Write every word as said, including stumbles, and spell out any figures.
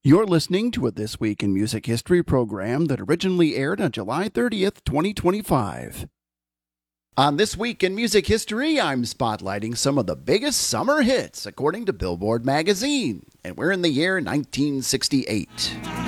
You're listening to a This Week in Music History program that originally aired on July thirtieth, twenty twenty-five. On This Week in Music History, I'm spotlighting some of the biggest summer hits according to Billboard magazine, and we're in the year nineteen sixty-eight.